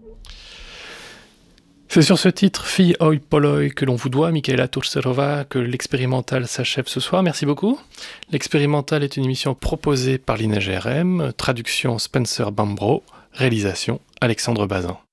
C'est sur ce titre, Fille oi polloi, que l'on vous doit, Michaela Turcerova, que l'expérimental s'achève ce soir. Merci beaucoup. L'expérimental est une émission proposée par l'INEGRM, traduction Spencer Bambro, réalisation Alexandre Bazin.